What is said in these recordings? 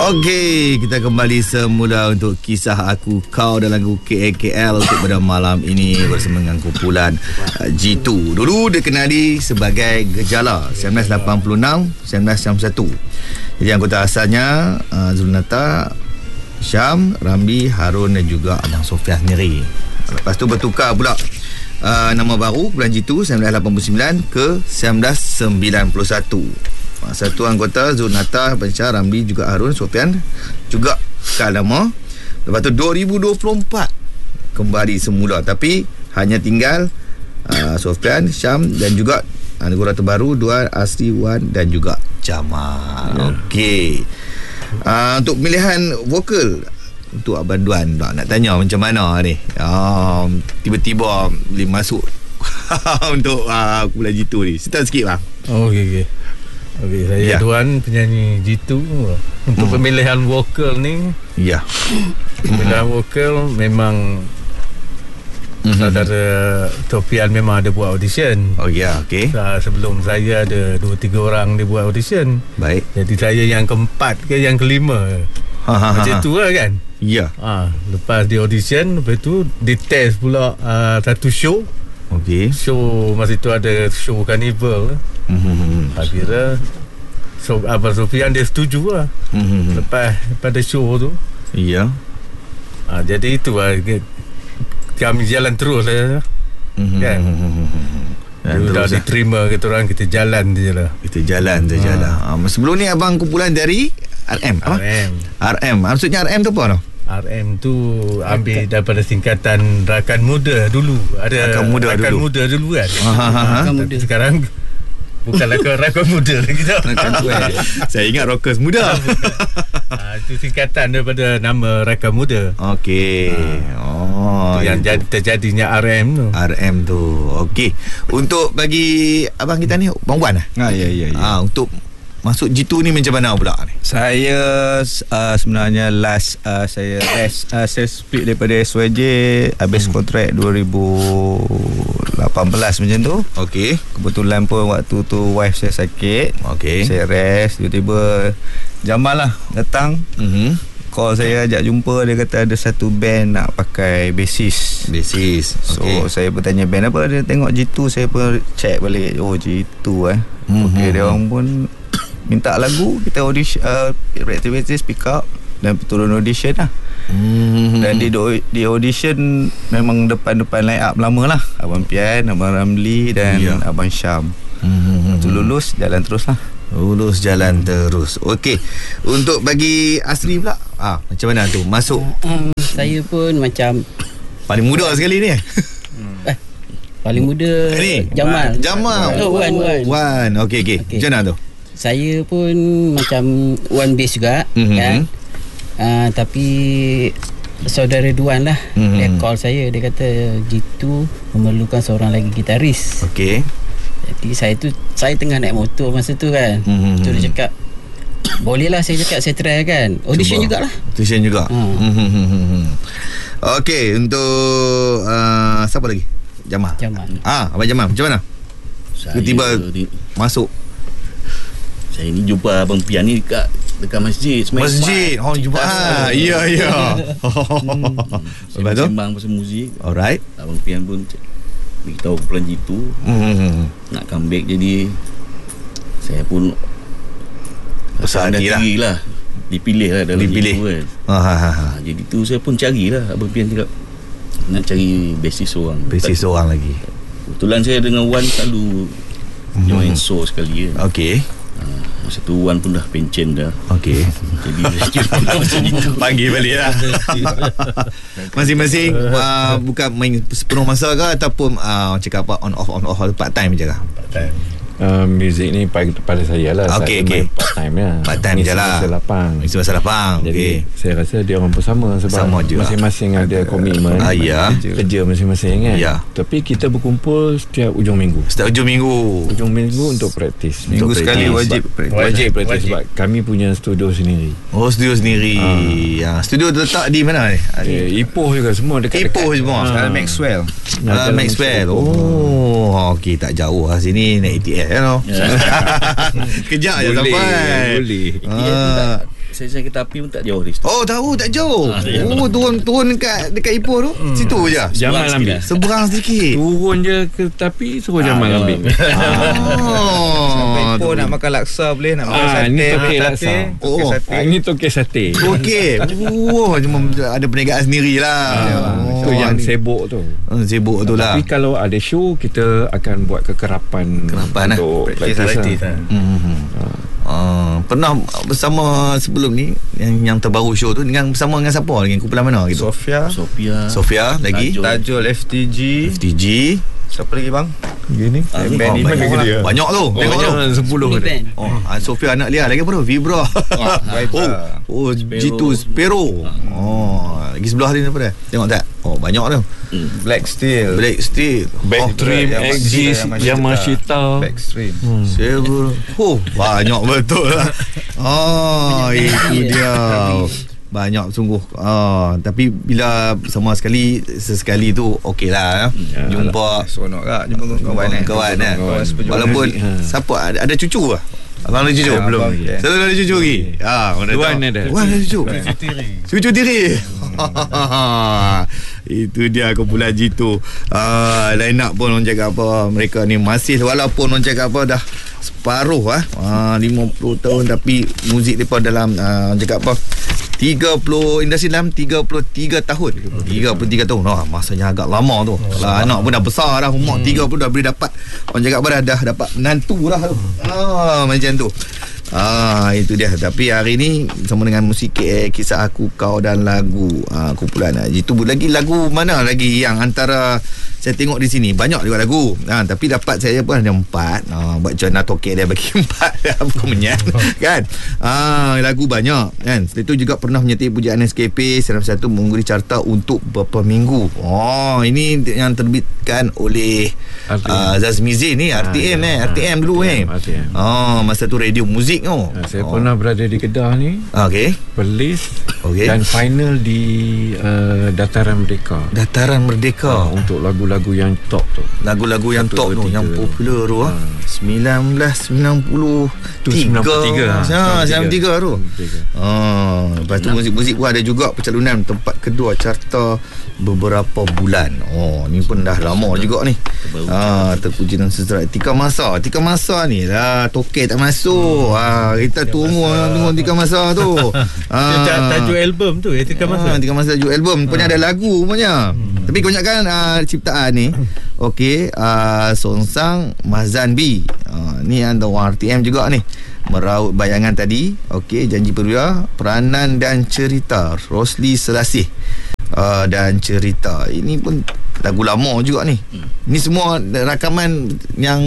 Okey, kita kembali semula untuk kisah aku kau dan lagu KAKL untuk pada malam ini bersama dengan kumpulan G2. Dulu dikenali sebagai Gejala 1986, 1991. Jadi anggota asalnya Zulnata, Syam, Ramli, Harun dan juga Adang Sofian sendiri. Lepas tu bertukar pula nama baru kumpulan G2 1989 ke 1991. Satu anggota Zulnata, Pensyah, Ramli, juga Harun, Sofian juga tukar nama. Lepas tu 2024 kembali semula, tapi hanya tinggal Sofian, Syam dan juga anggota terbaru Duan, Asri, Wan dan juga Jamal. Okey. Untuk pemilihan vokal untuk Abang Duan, nak tanya macam mana ni? Tiba-tiba boleh masuk untuk kumpulan G2 ni. Cerita sikit bang. Okey. Saya Duan, penyanyi G2. Untuk pemilihan vokal ni, pemilihan vokal memang saudara Topian memang ada buat audition. Okey. Sebelum saya ada 2-3 orang dia buat audition. Baik. Jadi saya yang keempat ke yang kelima. Macam tu lah kan. Ya. Lepas di audition, lepas tu di test pula satu show. Okey. Show masa tu ada show carnival. Akhirnya Abang Sofian dia setuju lah. Lepas pada show tu. Ya. Jadi itu lah, kami jalan terus lah. Kan. Dah diterima kita orang, kita jalan je lah. Kita jalan je lah. Sebelum ni abang kumpulan dari RM. RM. Maksudnya RM tu apa? RM tu ambil daripada singkatan Rakan Muda dulu. Ada Rakan Muda dulu kan. Rakan Muda. Sekarang bukan Rakan Muda lagi tau. Saya ingat Rockers Muda. Itu singkatan daripada nama Rakan Muda. Okey. Yang terjadinya RM tu. RM tu. Okey. Untuk bagi abang kita ni, Bang Wan lah. Ya. Untuk masuk G2 ni macam mana pula ni? Saya sebenarnya last saya split daripada SYJ, habis kontrak 2018 macam tu. Okey. Kebetulan pun waktu tu wife saya sakit. Okey. Saya rest, tiba-tiba Jamal lah datang. Call saya, ajak jumpa. Dia kata ada satu band nak pakai bassist. So saya bertanya band apa. Dia tengok G2. Saya pun check balik, G2 Okey, dia orang pun minta lagu, kita audition, reactivate, speak up dan turun audition lah. Dan di audition memang depan line up lama lah. Abang Pian, Abang Ramli dan Abang Syam. Tu lulus, jalan terus lah. Lulus jalan terus. Okey. Untuk bagi Asri pula, macam mana tu masuk? Saya pun macam paling muda sekali ni. paling muda ni Jamal. Wan. Okey. Macam mana tu? Saya pun macam one base juga, kan. Tapi saudara Duan lah, dia call saya. Dia kata G2 memerlukan seorang lagi gitaris. Okey. Jadi saya tengah naik motor masa tu kan. Tu dia cakap, boleh lah. Saya cakap saya try kan. Audition jugalah. Audition juga. Okey. Untuk siapa lagi? Jamal. Abang Jamal, macam mana? Tiba-tiba masuk. Saya ni jumpa Abang Pian ni dekat masjid. Masjid. Jumpa. Ya. Saya sembang pasal muzik. Alright. Abang Pian pun beritahu kumpulan G2 nak comeback. Jadi saya pun besar hati lah. Dipilih lah dalam G2 kan. Jadi tu saya pun carilah. Abang Pian cakap nak cari bassist seorang lagi. Kebetulan saya dengan Wan selalu join show sekali kan. Okey. Masa tu Wan pun dah pencen dah. Okey. Jadi panggil balik lah. Masing-masing bukan main sepenuh masa ke, ataupun cakap apa on off part time je lah. Part time. Muzik ni pada saya lah. Okey. Part time lah. Part time je lah. Mesti masa lapang. Jadi saya rasa dia orang pun sama. Sebab sama masing-masing ada komitmen. Kerja masing-masing kan. Tapi kita berkumpul setiap ujung minggu. Ujung minggu untuk praktis. Minggu sekali wajib praktis. Sebab kami punya studio sendiri. Studio sendiri. Studio letak di mana ni? Ipoh juga, semua dekat. Ipoh semua. Maxwell. Maxwell. Okey, tak jauh lah sini. Naik ATS. Kejap je sampai. Boleh. Saya kereta api pun tak jauh dari situ. Oh, tahu tak jauh. Turun dekat Ipoh tu. Situ je. Jamal ambil. Seberang sedikit. Turun je kereta api, suruh Jamal ambil. Sampai Ipoh nak makan laksa boleh, nak makan sate. Ini tokek laksa. Ini tokek sate. Okey. Cuma ada perniagaan sendirilah. Itu yang sibuk tu. Sibuk tu lah. Tapi kalau ada show, kita akan buat kekerapan untuk praktis. Pernah bersama sebelum ni yang terbaru show tu bersama dengan siapa? Dengan kumpulan mana gitu? Sofia lagi Tajul FTG. Siapa lagi bang? Gini. Band ni banyak tu. Tengok tu 10 ada. Sofia anak Lia lagi apa tu? Vibra. G2 Spero. Lagi sebelah ni apa dia? Tengok tak? Banyak tu. Black Steel, Backstream, Exis, Yamashita, Backstream. Banyak betul lah. Itu dia. Banyak sungguh. Tapi bila sama sesekali tu okey lah. Jumpa seronok tak jumpa kawan walaupun siapa ada cucu lah. Abang ada cucu? Belum. Selalu ada cucu lagi? Tuan ada. Tuan ada cucu? Cucu tiri. Itu dia kumpulan G2. Line up pun orang cakap apa, mereka ni masih, walaupun orang cakap apa dah separuh 50 tahun, tapi muzik mereka dalam orang cakap apa, industri dalam 33 tahun. 33 tahun. Masanya agak lama tu. Anak pun dah besar dah, umur 30 dah boleh dapat, orang cakap apa dah dapat menantu dah tu. Macam tu. Itu dia. Tapi hari ni sama dengan musik Kisah Aku Kau dan lagu kumpulan itu lagi lagu mana lagi yang antara saya tengok di sini banyak juga lagu. Tapi dapat saya pun ada 4. Buat Jana Tokek dia bagi 4 bukan menyan kan. Lagu banyak kan. Setelah itu juga pernah menyertai pujaan SKP Seram Satu mengungguli carta untuk beberapa minggu. Ini yang terbitkan oleh Zazmi Zain ni, RTM RTM dulu RTM. Masa tu radio muzik tu. Saya pernah berada di Kedah ni. Perlis. Dan final di Dataran Merdeka. Untuk lagu-lagu yang top tu. Lagu-lagu yang top tu, yang popular tu 1993 tu. Lepas tu muzik-muzik pun ada juga pencalonan tempat kedua carta beberapa bulan. Ni pun dah lama juga ni. Terpuji dan sejahtera. Tika Masa ni lah Tokek tak masuk. Kita tunggu Tika Masa tu. Tajuk album tu Tika Masa. Tika Masa tajuk album punya ada lagu punya. Tapi kebanyakan ciptaan ni Songsang Mazan B. Ni antara orang RTM juga ni. Meraut bayangan tadi. Janji Perwira, peranan dan cerita Rosli Selasih dan cerita. Ini pun lagu lama juga ni. Ni semua rakaman yang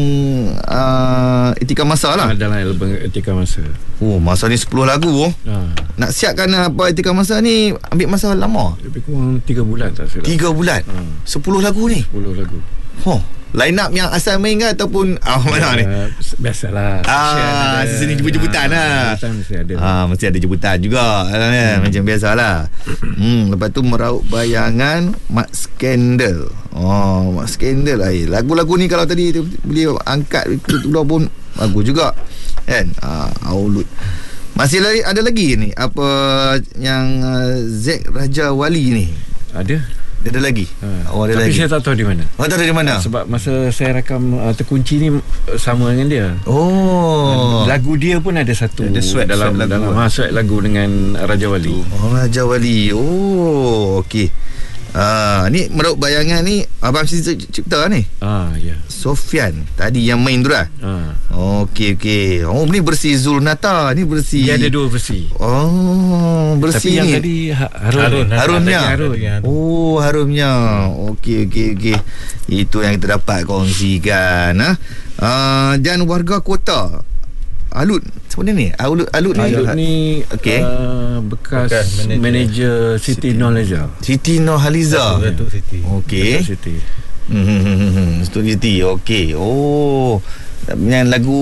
Etika Masa lah. Dalam album Etika Masa. Masa ni 10 lagu. Nak siapkan apa Etika Masa ni ambil masa lama. Lebih kurang 3 bulan tak silap. 3 bulan. 10 lagu ni. 10 lagu. Line up yang asal main ke ataupun mana ni? Biasalah. Sini jemput-jemputan lah. Mesti ada jemputan juga. Macam biasalah. Lepas tu Meraut Bayangan, Mak Skandal. Mak Skandal lah. Lagu-lagu ni kalau tadi boleh angkat itu pun bagus juga kan. Aulut. Masih ada lagi ni apa yang Zack Raja Wali ni? Ada lagi. Ada tapi lagi. Saya tak tahu di mana. Tak tahu di mana. Sebab masa saya rakam terkunci ni sama dengan dia. Lagu dia pun ada satu. Ada sweat dalam sweat lagu dengan Raja Wali. Raja Wali. Okey. Ni Meraut Bayangan ni Abang cipta ni. Ya. Sofian tadi yang main tu lah. Okey. Ni versi Zulnata, ni versi. Dia ada 2 versi. Versi tapi ni. Yang tadi Harumnya. Harumnya. Okey. Itu yang kita dapat kongsikan. Dan warga kota Alut sebenarnya ni Alut ni bekas manager Siti Nurhaliza. Datuk Siti. Okey. Studio Siti. Okey. Yang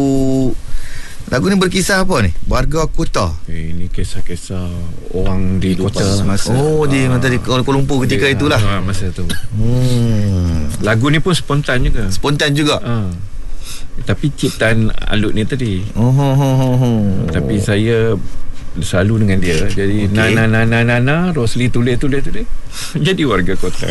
lagu ni berkisah apa ni? Warga kota. Ini kisah-kisah orang di kota masa. Dia tadi Kuala Lumpur ketika itulah. Masa tu. Lagu ni pun spontan juga. Tapi ciptaan Alut ni tadi. Tapi saya selalu dengan dia. Jadi Nana Rosli tulis jadi warga kota.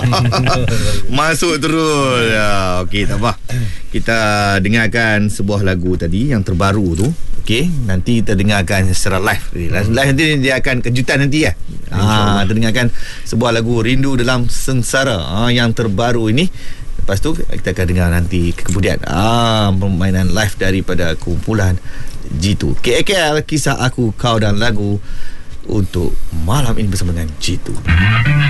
Masuk terus. Okey, tak apa. Kita dengarkan sebuah lagu tadi yang terbaru tu. Okey, nanti kita dengarkan secara live. Live nanti dia akan kejutan nanti ya. Kita dengarkan sebuah lagu Rindu Dalam Sengsara yang terbaru ini. Lepas tu kita akan dengar nanti kemudian permainan live daripada kumpulan Jitu. KKL, Kisah Aku, Kau dan Lagu untuk malam ini bersama dengan Jitu.